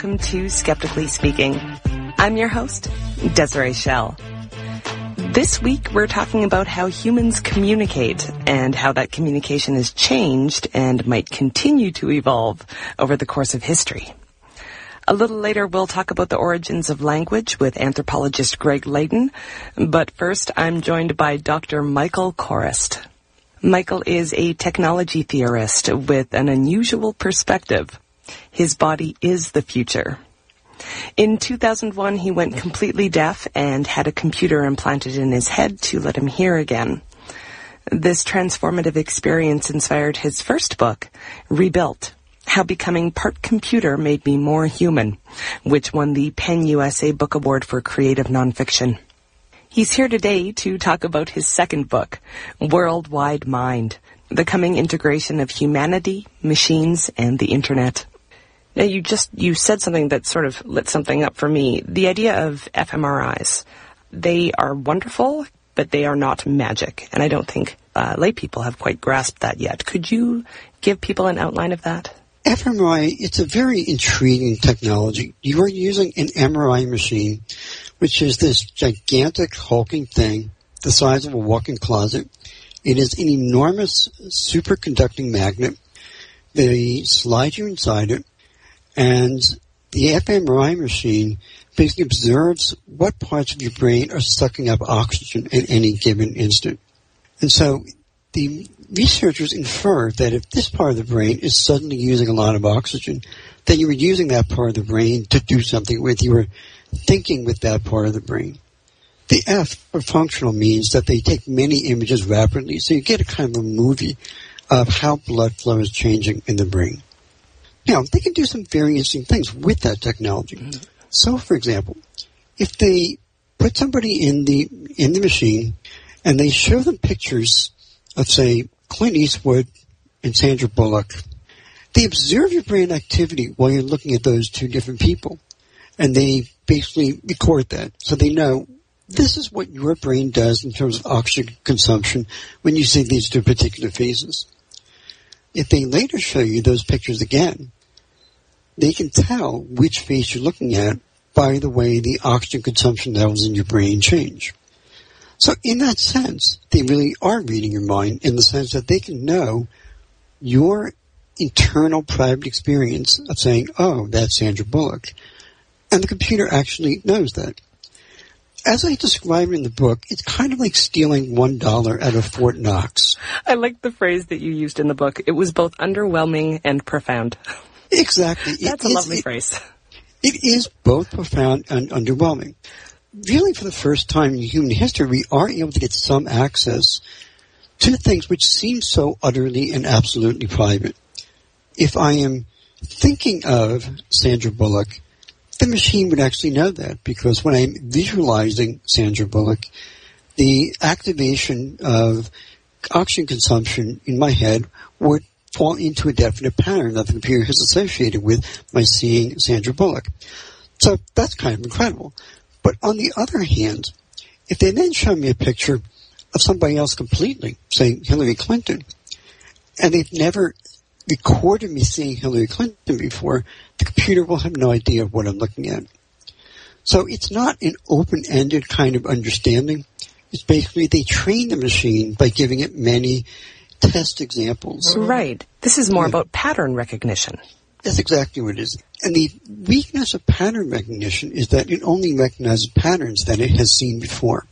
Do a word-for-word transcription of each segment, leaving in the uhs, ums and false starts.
Welcome to Skeptically Speaking. I'm your host, Desiree Schell. This week we're talking about how humans communicate and how that communication has changed and might continue to evolve over the course of history. A little later we'll talk about the origins of language with anthropologist Greg Layton, but first I'm joined by Doctor Michael Korist. Michael is a technology theorist with an unusual perspective. His body is the future. In two thousand one, he went completely deaf and had a computer implanted in his head to let him hear again. This transformative experience inspired his first book, Rebuilt: How Becoming Part Computer Made Me More Human, which won the PEN U S A Book Award for Creative Nonfiction. He's here today to talk about his second book, Worldwide Mind: The Coming Integration of Humanity, Machines, and the Internet. Now, you just, you said something that sort of lit something up for me. The idea of fMRIs, they are wonderful, but they are not magic. And I don't think uh, lay people have quite grasped that yet. Could you give people an outline of that? fMRI, it's a very intriguing technology. You are using an M R I machine, which is this gigantic hulking thing the size of a walk-in closet. It is an enormous superconducting magnet. They slide you inside it, and the fMRI machine basically observes what parts of your brain are sucking up oxygen at any given instant. And so the researchers infer that if this part of the brain is suddenly using a lot of oxygen, then you were using that part of the brain to do something with. You were thinking with that part of the brain. The F for functional means that they take many images rapidly, so you get a kind of a movie of how blood flow is changing in the brain. Now, they can do some very interesting things with that technology. Mm-hmm. So, for example, if they put somebody in the in the machine and they show them pictures of, say, Clint Eastwood and Sandra Bullock, they observe your brain activity while you're looking at those two different people, and they basically record that so they know this is what your brain does in terms of oxygen consumption when you see these two particular faces. If they later show you those pictures again, they can tell which face you're looking at by the way the oxygen consumption levels in your brain change. So in that sense, they really are reading your mind in the sense that they can know your internal private experience of saying, oh, that's Sandra Bullock. And the computer actually knows that. As I describe it in the book, it's kind of like stealing one dollar out of Fort Knox. I like the phrase that you used in the book. It was both underwhelming and profound. Exactly. That's it a is, lovely it, phrase. It is both profound and underwhelming. Really, for the first time in human history, we are able to get some access to things which seem so utterly and absolutely private. If I am thinking of Sandra Bullock, the machine would actually know that, because when I'm visualizing Sandra Bullock, the activation of oxygen consumption in my head would fall into a definite pattern that the computer has associated with my seeing Sandra Bullock. So that's kind of incredible. But on the other hand, if they then show me a picture of somebody else completely, say Hillary Clinton, and they've never recorded me seeing Hillary Clinton before, the computer will have no idea what I'm looking at. So it's not an open-ended kind of understanding. It's basically they train the machine by giving it many test examples. Right. This is more yeah. about pattern recognition. That's exactly what it is. And the weakness of pattern recognition is that it only recognizes patterns that it has seen before.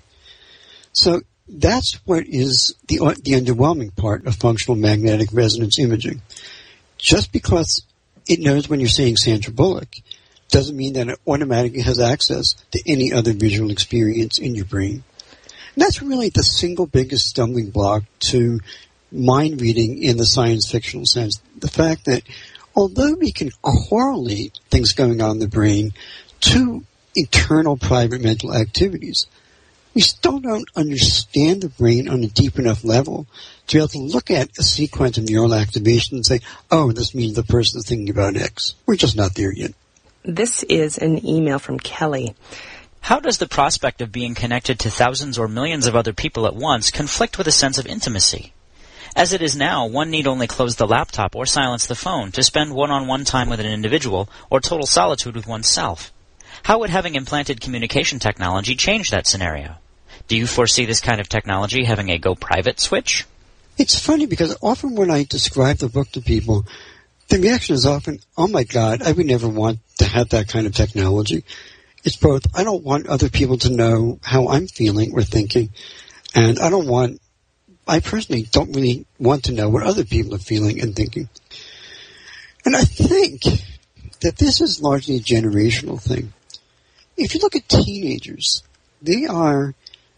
So that's what is the the underwhelming part of functional magnetic resonance imaging. Just because it knows when you're seeing Sandra Bullock doesn't mean that it automatically has access to any other visual experience in your brain. And that's really the single biggest stumbling block to mind reading in the science fictional sense. The fact that although we can correlate things going on in the brain to internal private mental activities, we still don't understand the brain on a deep enough level to be able to look at a sequence of neural activation and say, oh, this means the person is thinking about X. We're just not there yet. This is an email from Kelly. How does the prospect of being connected to thousands or millions of other people at once conflict with a sense of intimacy? As it is now, one need only close the laptop or silence the phone to spend one-on-one time with an individual or total solitude with oneself. How would having implanted communication technology change that scenario? Do you foresee this kind of technology having a go private switch? It's funny because often when I describe the book to people, the reaction is often, oh my God, I would never want to have that kind of technology. It's both, I don't want other people to know how I'm feeling or thinking, and I don't want, I personally don't really want to know what other people are feeling and thinking. And I think that this is largely a generational thing. If you look at teenagers, they are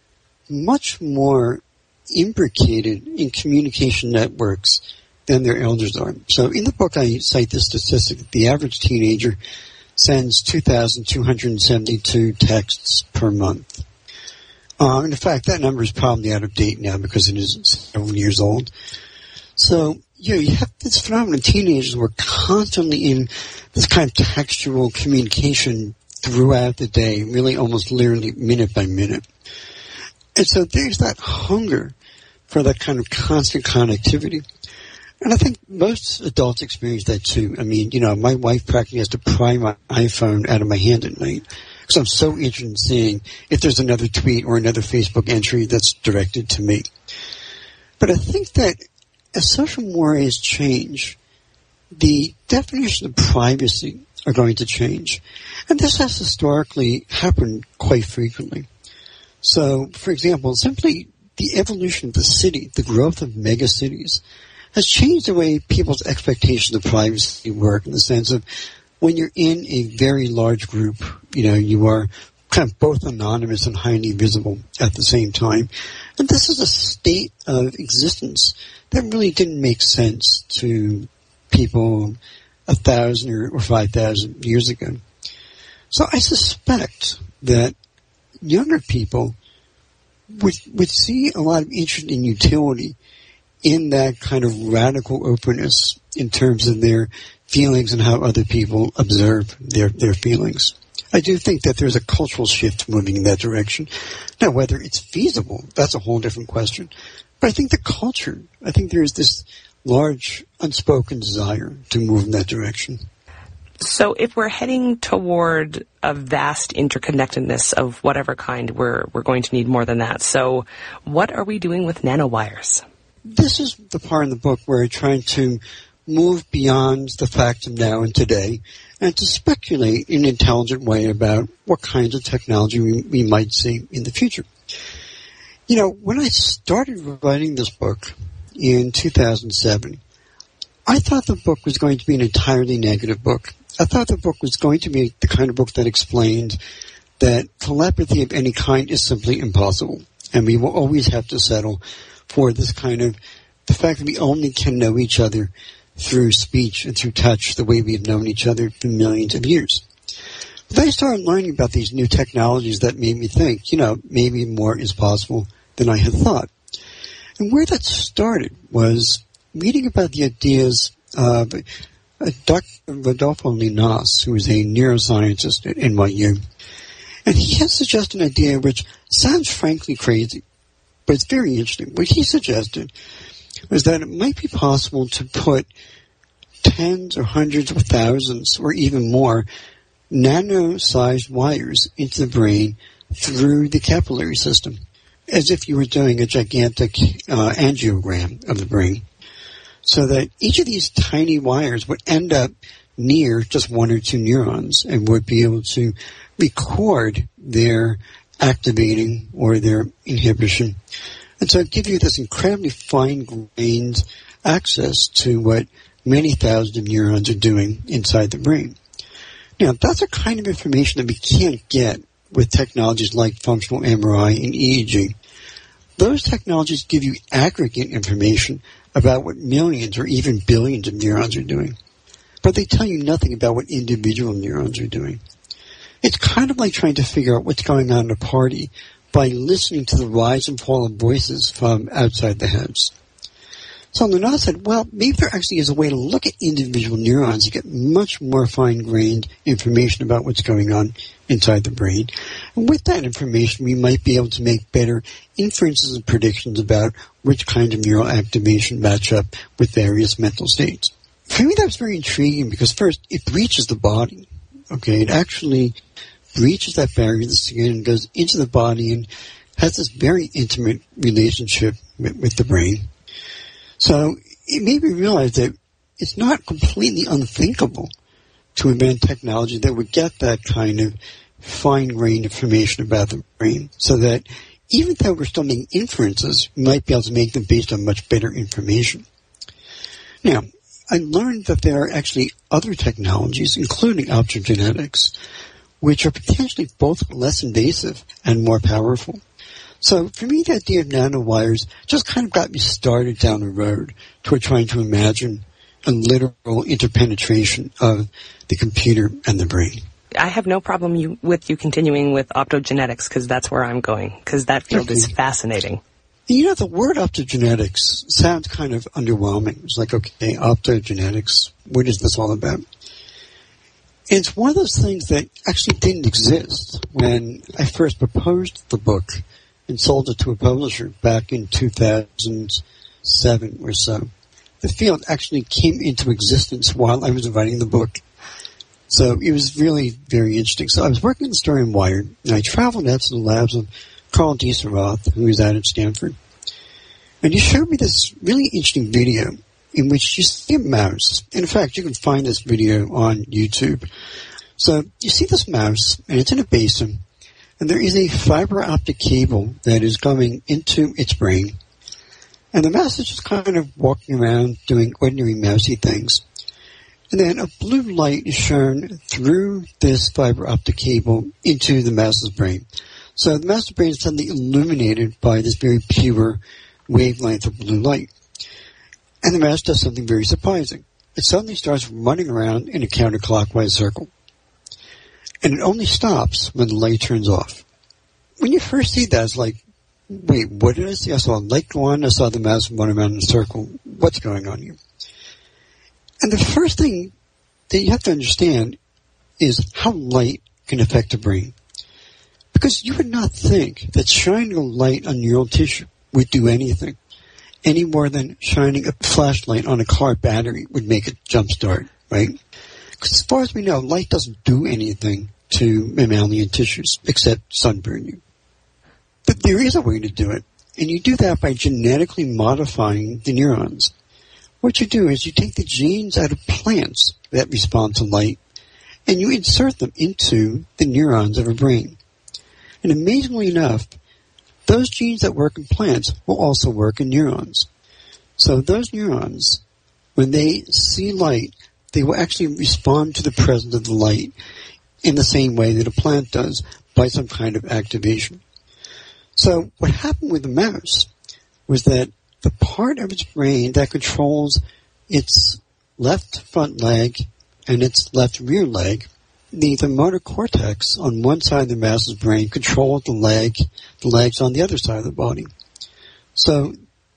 much more imbricated in communication networks than their elders are. So in the book I cite this statistic that the average teenager sends two thousand two hundred seventy-two texts per month. Um, and in fact, that number is probably out of date now because it is several years old. So, you know, you have this phenomenon. Teenagers were constantly in this kind of textual communication throughout the day, really almost literally minute by minute. And so there's that hunger for that kind of constant connectivity. And I think most adults experience that too. I mean, you know, my wife practically has to pry my iPhone out of my hand at night because I'm so interested in seeing if there's another tweet or another Facebook entry that's directed to me. But I think that as social mores change, the definition of privacy are going to change. And this has historically happened quite frequently. So, for example, simply the evolution of the city, the growth of megacities, has changed the way people's expectations of privacy work in the sense of when you're in a very large group, you know, you are kind of both anonymous and highly visible at the same time. And this is a state of existence that really didn't make sense to people a thousand or, or five thousand years ago. So I suspect that younger people would, would see a lot of interest and utility in that kind of radical openness in terms of their feelings and how other people observe their, their feelings. I do think that there's a cultural shift moving in that direction. Now, whether it's feasible, that's a whole different question. But I think the culture, I think there's this large unspoken desire to move in that direction. So if we're heading toward a vast interconnectedness of whatever kind, we're we're going to need more than that. So what are we doing with nanowires? This is the part in the book where I'm trying to move beyond the facts of now and today and to speculate in an intelligent way about what kinds of technology we, we might see in the future. You know, when I started writing this book in two thousand seven, I thought the book was going to be an entirely negative book. I thought the book was going to be the kind of book that explained that telepathy of any kind is simply impossible, and we will always have to settle for this kind of, the fact that we only can know each other through speech and through touch the way we've known each other for millions of years. But I started learning about these new technologies that made me think, you know, maybe more is possible than I had thought. And where that started was reading about the ideas of uh, Doctor Rodolfo Linares, who is a neuroscientist at N Y U. And he has suggested an idea which sounds frankly crazy, but it's very interesting. What he suggested was that it might be possible to put tens or hundreds or thousands or even more nano-sized wires into the brain through the capillary system, as if you were doing a gigantic uh, angiogram of the brain, so that each of these tiny wires would end up near just one or two neurons and would be able to record their activating or their inhibition. And so it gives you this incredibly fine-grained access to what many thousands of neurons are doing inside the brain. Now, that's a kind of information that we can't get with technologies like functional M R I and E E G. Those technologies give you aggregate information about what millions or even billions of neurons are doing, but they tell you nothing about what individual neurons are doing. It's kind of like trying to figure out what's going on in a party by listening to the rise and fall of voices from outside the house. So Luhnow said, well, maybe there actually is a way to look at individual neurons to get much more fine-grained information about what's going on inside the brain. And with that information, we might be able to make better inferences and predictions about which kind of neural activation match up with various mental states. For me, that's very intriguing because, first, it breaches the body. Okay, it actually breaches that barrier of the skin and goes into the body and has this very intimate relationship with, with the brain. So it made me realize that it's not completely unthinkable to invent technology that would get that kind of fine-grained information about the brain so that even though we're still making inferences, we might be able to make them based on much better information. Now, I learned that there are actually other technologies, including optogenetics, which are potentially both less invasive and more powerful. So for me, the idea of nanowires just kind of got me started down the road toward trying to imagine a literal interpenetration of the computer and the brain. I have no problem you, with you continuing with optogenetics because that's where I'm going, because that field okay. is fascinating. You know, the word optogenetics sounds kind of underwhelming. It's like, okay, optogenetics, what is this all about? It's one of those things that actually didn't exist when I first proposed the book and sold it to a publisher back in two thousand seven or so. The field actually came into existence while I was writing the book. So it was really very interesting. So I was working on the story in Wired, and I traveled out to the labs of Carl Dieseroth, who was out at Stanford. And he showed me this really interesting video in which you see a mouse. In fact, you can find this video on YouTube. So you see this mouse, and it's in a basin, and there is a fiber optic cable that is going into its brain. And the mouse is just kind of walking around doing ordinary mousy things. And then a blue light is shown through this fiber optic cable into the mouse's brain. So the mouse's brain is suddenly illuminated by this very pure wavelength of blue light. And the mouse does something very surprising. It suddenly starts running around in a counterclockwise circle. And it only stops when the light turns off. When you first see that, it's like, wait, what did I see? I saw a light go on, I saw the mouse run around in a circle. What's going on here? And the first thing that you have to understand is how light can affect the brain. Because you would not think that shining a light on neural tissue would do anything, any more than shining a flashlight on a car battery would make it jump start, right? Because as far as we know, light doesn't do anything to mammalian tissues except sunburn you. But there is a way to do it, and you do that by genetically modifying the neurons. What you do is you take the genes out of plants that respond to light, and you insert them into the neurons of a brain. And amazingly enough, those genes that work in plants will also work in neurons. So those neurons, when they see light, they will actually respond to the presence of the light in the same way that a plant does by some kind of activation. So what happened with the mouse was that the part of its brain that controls its left front leg and its left rear leg, the, the motor cortex on one side of the mouse's brain controlled the leg, the legs on the other side of the body. So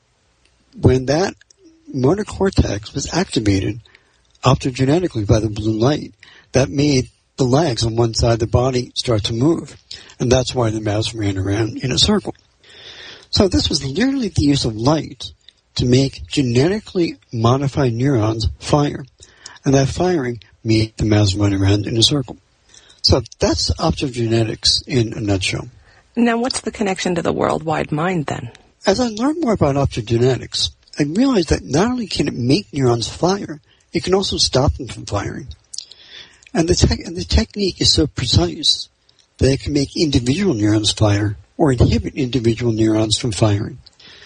when that motor cortex was activated optogenetically by the blue light, that made the legs on one side of the body start to move. And that's why the mouse ran around in a circle. So this was literally the use of light to make genetically modified neurons fire. And that firing made the mouse run around in a circle. So that's optogenetics in a nutshell. Now what's the connection to the worldwide mind then? As I learned more about optogenetics, I realized that not only can it make neurons fire, it can also stop them from firing. And the, te- and the technique is so precise that it can make individual neurons fire or inhibit individual neurons from firing.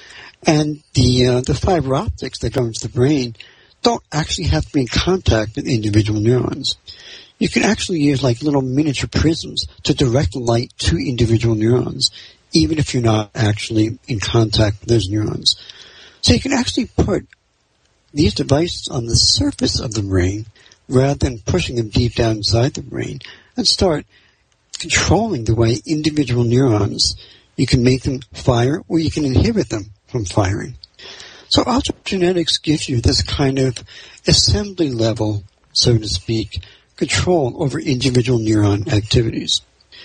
And the uh, the fiber optics that go into the brain don't actually have to be in contact with individual neurons. You can actually use like little miniature prisms to direct the light to individual neurons, even if you're not actually in contact with those neurons. So you can actually put these devices on the surface of the brain rather than pushing them deep down inside the brain and start controlling the way individual neurons, you can make them fire or you can inhibit them from firing. So optogenetics gives you this kind of assembly level, so to speak, control over individual neuron activities.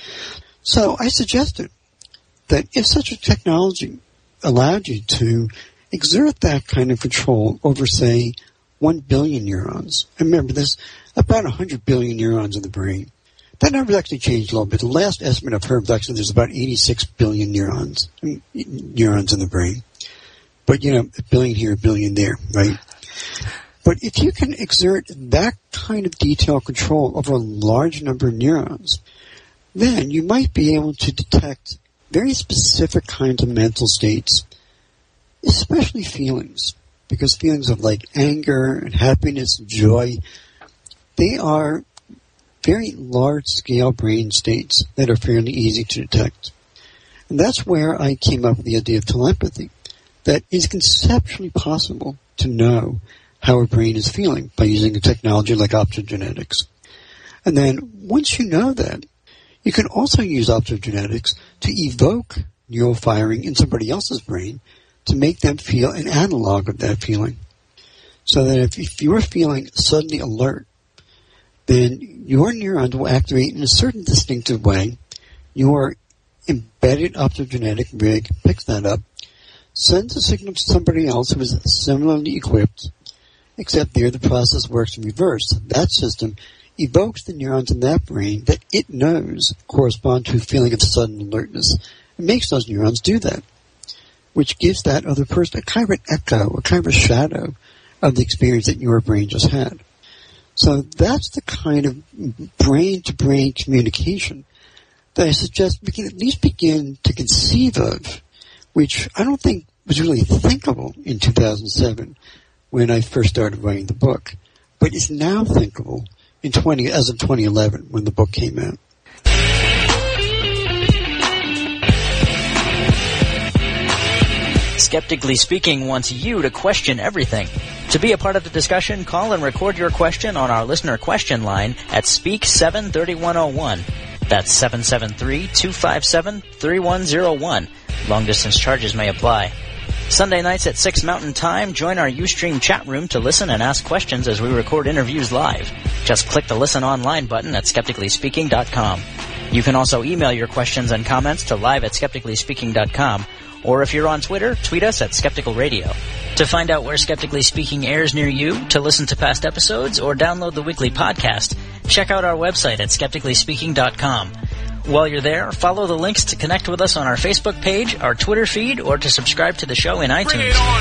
So I suggested that if such a technology allowed you to exert that kind of control over, say, one billion neurons, and remember there's about one hundred billion neurons in the brain. That number's actually changed a little bit. The last estimate I've heard was actually there's about eighty-six billion neurons, neurons in the brain. But, you know, a billion here, a billion there, right? But if you can exert that kind of detailed control over a large number of neurons, then you might be able to detect very specific kinds of mental states, especially feelings, because feelings of like anger and happiness and joy, they are very large-scale brain states that are fairly easy to detect. And that's where I came up with the idea of telepathy, that it's conceptually possible to know how a brain is feeling by using a technology like optogenetics. And then once you know that, you can also use optogenetics to evoke neural firing in somebody else's brain to make them feel an analog of that feeling. So that if, if you're feeling suddenly alert, then your neurons will activate in a certain distinctive way. Your embedded optogenetic rig picks that up, sends a signal to somebody else who is similarly equipped, except there the process works in reverse. That system evokes the neurons in that brain that it knows correspond to a feeling of sudden alertness. It makes those neurons do that, which gives that other person a kind of an echo, a kind of a shadow of the experience that your brain just had. So that's the kind of brain-to-brain communication that I suggest we can at least begin to conceive of, which I don't think was really thinkable in two thousand seven when I first started writing the book, but is now thinkable in twenty as of twenty eleven when the book came out. Skeptically Speaking wants you to question everything. To be a part of the discussion, call and record your question on our listener question line at Speak seven three one oh one. That's seven seven three, two five seven, three one oh one. Long-distance charges may apply. Sunday nights at six Mountain Time, join our Ustream chat room to listen and ask questions as we record interviews live. Just click the Listen Online button at skeptically speaking dot com. You can also email your questions and comments to live at skeptically speaking dot com. Or if you're on Twitter, tweet us at Skeptical Radio. To find out where Skeptically Speaking airs near you, to listen to past episodes, or download the weekly podcast, check out our website at skeptically speaking dot com. While you're there, follow the links to connect with us on our Facebook page, our Twitter feed, or to subscribe to the show in iTunes.